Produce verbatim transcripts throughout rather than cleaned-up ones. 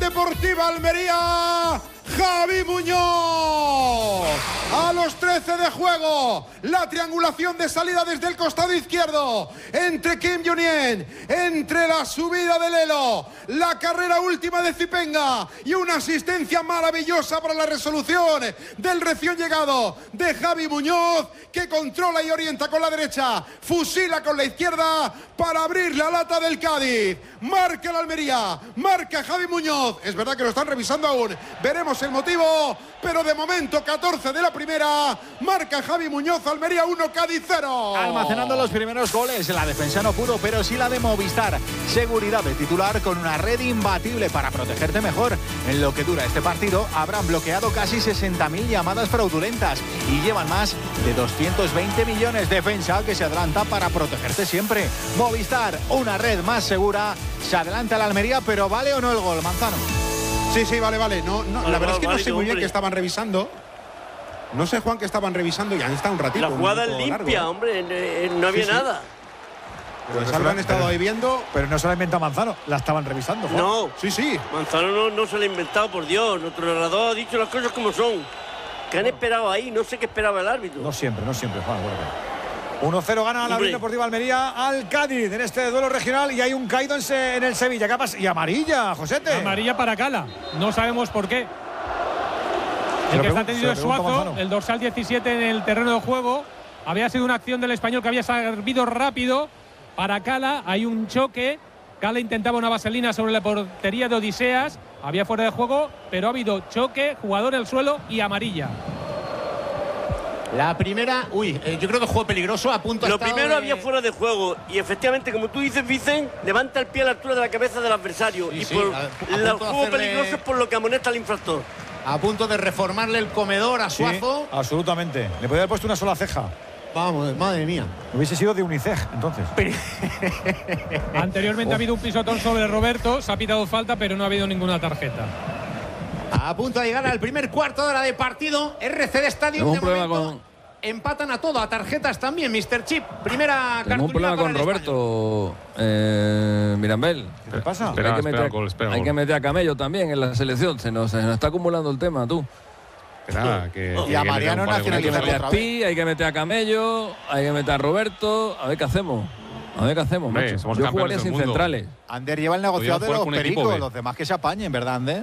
Deportiva Almería, Javi Muñoz. A los trece de juego, la triangulación de salida desde el costado izquierdo entre Kim Jong-un, entre la subida de Lelo, la carrera última de Zipenga y una asistencia maravillosa para la resolución del recién llegado de Javi Muñoz, que controla y orienta con la derecha, fusila con la izquierda para abrir la lata del Cádiz. Marca la Almería, marca Javi Muñoz. Es verdad que lo están revisando aún, veremos el motivo, pero de momento catorce de la primera, marca Javi Muñoz, Almería uno, Cádiz cero. Almacenando los primeros goles, la defensa no pudo, pero sí la de Movistar. Seguridad de titular con una red imbatible para protegerte mejor. En lo que dura este partido, habrán bloqueado casi sesenta mil llamadas fraudulentas y llevan más de doscientos veinte millones. Defensa que se adelanta para protegerte siempre. Movistar, una red más segura. Se adelanta la Almería, pero ¿vale o no el gol, Manzano? Sí, sí, vale, vale. No, no, vale la verdad vale, es que vale, no sé muy bien hombre. qué estaban revisando. No sé, Juan, qué estaban revisando y ahí está un ratito. La jugada un es minuto limpia, largo, ¿eh? hombre, eh, no había Sí, sí. nada. Pues algo han estado ahí viendo. Pero no se la inventa Manzano, la estaban revisando, Juan. No, Sí, sí. Manzano no, no se lo ha inventado, por Dios. Nuestro narrador ha dicho las cosas como son. ¿Qué han esperado ahí? No sé qué esperaba el árbitro. No siempre, no siempre, Juan. uno cero gana la Hombre. Unión Deportiva Almería al Cádiz en este duelo regional y hay un caído en, se, en el Sevilla. ¿Qué pasa? Y amarilla, Josete. Amarilla para Cala. No sabemos por qué. El que está atendido es Suazo, el dorsal diecisiete en el terreno de juego. Había sido una acción del español que había servido rápido para Cala. Hay un choque. Cala intentaba una vaselina sobre la portería de Odiseas. Había fuera de juego, pero ha habido choque, jugador al suelo y amarilla. La primera, uy, eh, yo creo que juego peligroso, a punto Lo ha estado primero de... había fuera de juego y efectivamente, como tú dices, Vicen, levanta el pie a la altura de la cabeza del adversario. Sí, y sí, por a- a el punto de juego hacerle- peligroso es por lo que amonesta al infractor. A punto de reformarle el comedor a Sí, Suazo. absolutamente. Le podía haber puesto una sola ceja. Vamos, madre mía. Hubiese sido de Unicef, entonces. Anteriormente ha habido un pisotón sobre Roberto. Se ha pitado falta, pero no ha habido ninguna tarjeta. A punto de llegar al primer cuarto de hora de partido. R C D Stadium. Tengo un de problema momento, con- empatan a todo, a tarjetas también, mister Chip. Primera Tengo un cartulina problema para con el español. Roberto eh, Mirambel. ¿Qué pasa? hay Espera, que, espera meter, el gol, espera el hay gol. que meter a Camello también en la selección. Se nos, se nos está acumulando el tema, tú. Espera, que, Y que a hay que meter Mariano un par de Hay que nacionalizarlo goles. meter a otra vez. Pi, hay que meter a Camello, hay que meter a Roberto. A ver qué hacemos. A ver qué hacemos, Hombre, macho. somos Yo campeones jugaría del sin mundo. centrales. Ander lleva el negociado de jugar los con un equipo pericos, B. los demás que se apañen, ¿verdad, Ander?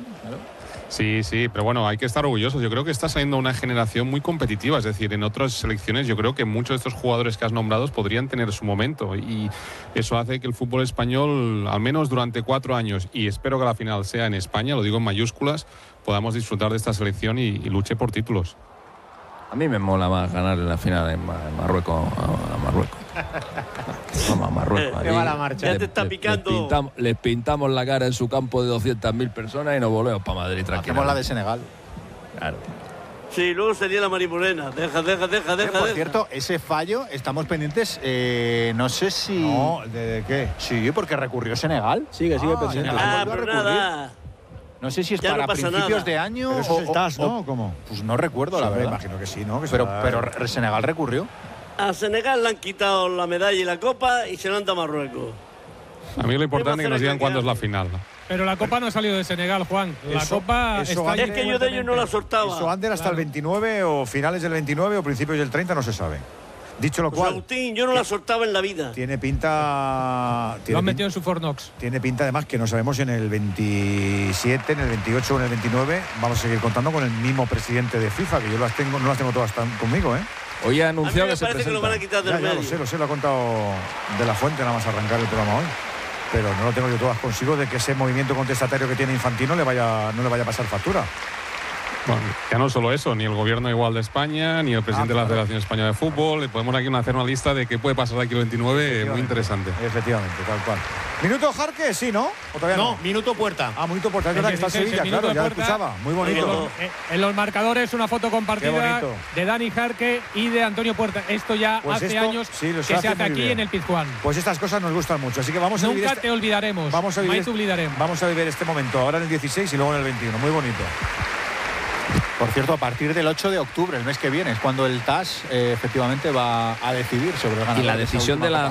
Sí, sí, pero bueno, hay que estar orgullosos. Yo creo que está saliendo una generación muy competitiva. Es decir, en otras selecciones yo creo que muchos de estos jugadores que has nombrado podrían tener su momento. Y eso hace que el fútbol español, al menos durante cuatro años, y espero que la final sea en España, lo digo en mayúsculas, podamos disfrutar de esta selección y, y luche por títulos. A mí me mola más ganar en la final en, Ma- en Marruecos. A, a Marruecos. Vamos a Marruecos. Qué allí mala marcha. Ya les- te está les- picando. Les pintamos, les pintamos la cara en su campo de doscientas mil personas y nos volvemos para Madrid tranquilo. Hacemos la de Senegal. Claro. Sí, luego sería la marimorena. Deja, deja, deja, Eh, deja. por deja. cierto, ese fallo, estamos pendientes, eh, no sé si... No, ¿de, de qué? Sí, porque recurrió Senegal. Sigue, sigue Ah, pendiente. Senegal Ah, volvió a pero recurrir. nada. No sé si es Ya no para pasa principios nada. de año Pero eso o, es el T A S, o- ¿no? ¿Cómo? Pues no recuerdo, la Sí, me verdad. imagino que sí, ¿no? Que Pero, será- pero Re- Senegal recurrió. A Senegal le han quitado la medalla y la copa y se lo han dado a Marruecos. A mí lo importante es que nos digan cuándo es la final. final. Pero la copa no ha salido de Senegal, Juan. La Eso- copa eso está antes- allí Es que yo de ellos no la soltaba. Eso Ander hasta el veintinueve o finales del veintinueve o principios del treinta no se sabe. Dicho lo Pues cual, Agustín, yo no la soltaba en la vida. tiene pinta... Lo Tiene, han pin- metido en su Fornox. tiene pinta además que no sabemos si en el veintisiete, en el veintiocho o en el veintinueve vamos a seguir contando con el mismo presidente de FIFA, que yo las tengo, no las tengo todas tan conmigo, ¿eh? Hoy ha A mí anunciado me que se parece que lo van a presenta. quitar del Ya, ya lo medio. sé, lo sé, lo ha contado de la fuente nada más arrancar el programa hoy. Pero no lo tengo yo todas consigo de que ese movimiento contestatario que tiene Infantino le vaya, no le vaya a pasar factura. Bueno, ya no solo eso, ni el gobierno igual de España, ni el presidente Ah, de la claro. Federación Española de Fútbol. Le podemos aquí hacer una lista de qué puede pasar de aquí al veintinueve, muy interesante. Efectivamente, tal cual. ¿Minuto Jarque? Sí, ¿no? ¿O todavía no? No, minuto puerta. Ah, minuto puerta, es verdad que está dieciséis, Sevilla, el minuto claro, de ya lo puerta. escuchaba. Muy En bonito. los, eh, en los marcadores una foto Qué compartida bonito. de Dani Jarque y de Antonio Puerta. Esto ya Pues hace esto, años sí, lo que se se hace hace muy aquí bien. en el Pizjuán. Pues estas cosas nos gustan mucho, así que vamos a vivir Nunca este, te olvidaremos. vamos a vivir Mai este- te olvidaremos. vamos a vivir este momento, ahora en el dieciséis y luego en el veintiuno. Muy bonito. Por cierto, a partir del ocho de octubre, el mes que viene, es cuando el T A S eh, efectivamente va a decidir sobre el ganador. Y la de esa decisión última de la Copa